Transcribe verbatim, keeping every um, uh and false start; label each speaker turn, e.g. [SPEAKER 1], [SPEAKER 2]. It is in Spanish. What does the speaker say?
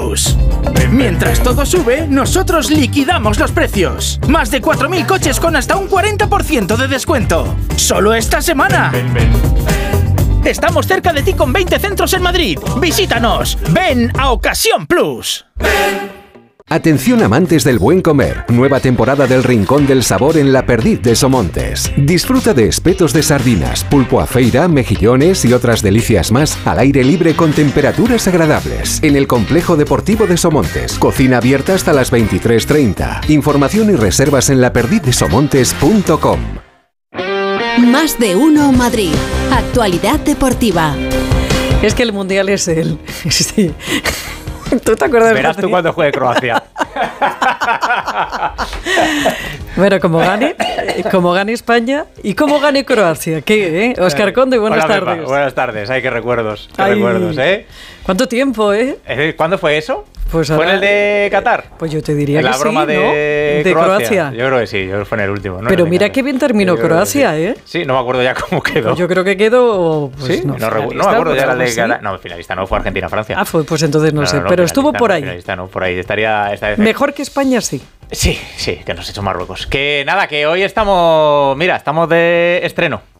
[SPEAKER 1] Plus. Mientras todo sube, nosotros liquidamos los precios. Más de cuatro mil coches con hasta un cuarenta por ciento de descuento. ¡Solo esta semana!
[SPEAKER 2] Ven, ven.
[SPEAKER 1] Estamos cerca de ti con veinte centros en Madrid. ¡Visítanos! ¡Ven a Ocasión Plus!
[SPEAKER 3] Atención amantes del buen comer, nueva temporada del Rincón del Sabor en La Perdiz de Somontes. Disfruta de espetos de sardinas, pulpo a feira, mejillones y otras delicias más al aire libre con temperaturas agradables. En el Complejo Deportivo de Somontes, cocina abierta hasta las veintitrés treinta. Información y reservas en la perdiz de somontes punto com.
[SPEAKER 4] Más de uno Madrid. Actualidad deportiva.
[SPEAKER 5] Es que el Mundial es el... Sí. ¿Tú te acuerdas?
[SPEAKER 2] Verás tú cuando juegue Croacia.
[SPEAKER 5] Bueno, como gane, como gane España y como gane Croacia. ¿Qué, eh? Óscar Conde, buenas
[SPEAKER 2] Hola,
[SPEAKER 5] tardes.
[SPEAKER 2] Pepa. Buenas tardes. Ay, qué recuerdos. Qué
[SPEAKER 5] Ay,
[SPEAKER 2] recuerdos, ¿eh?
[SPEAKER 5] ¿Cuánto tiempo, eh?
[SPEAKER 2] ¿Eh? ¿Cuándo fue eso?
[SPEAKER 5] Pues
[SPEAKER 2] ¿Fue en el de Qatar?
[SPEAKER 5] Pues yo te diría
[SPEAKER 2] en
[SPEAKER 5] que
[SPEAKER 2] la
[SPEAKER 5] sí,
[SPEAKER 2] broma de,
[SPEAKER 5] ¿no? De
[SPEAKER 2] Croacia.
[SPEAKER 5] Croacia.
[SPEAKER 2] Yo creo que sí, yo creo que fue en el último. No
[SPEAKER 5] Pero
[SPEAKER 2] en
[SPEAKER 5] mira
[SPEAKER 2] Qatar.
[SPEAKER 5] qué bien terminó
[SPEAKER 2] Yo creo
[SPEAKER 5] Croacia,
[SPEAKER 2] sí.
[SPEAKER 5] ¿eh?
[SPEAKER 2] Sí, no me acuerdo ya cómo quedó.
[SPEAKER 5] Pues yo creo que quedó... Pues,
[SPEAKER 2] ¿Sí?
[SPEAKER 5] no,
[SPEAKER 2] No, recu- no me acuerdo ya la de Qatar. No, finalista no, fue Argentina-Francia.
[SPEAKER 5] Ah, fue, pues entonces no,
[SPEAKER 2] No,
[SPEAKER 5] sé,
[SPEAKER 2] no, no,
[SPEAKER 5] pero
[SPEAKER 2] finalista
[SPEAKER 5] estuvo por
[SPEAKER 2] no,
[SPEAKER 5] ahí.
[SPEAKER 2] Finalista no, por ahí. Estaría esta vez.
[SPEAKER 5] Mejor que España, sí.
[SPEAKER 2] Sí, sí, que nos ha hecho Marruecos. Que nada, que hoy estamos, mira, estamos de estreno.